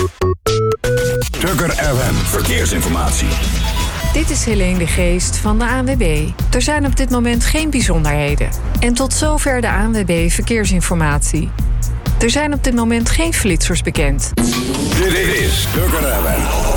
Tukker FM Verkeersinformatie. Dit is Helene de Geest van de ANWB. Er zijn op dit moment geen bijzonderheden. En tot zover de ANWB Verkeersinformatie. Er zijn op dit moment geen flitsers bekend. Dit is Tukker FM.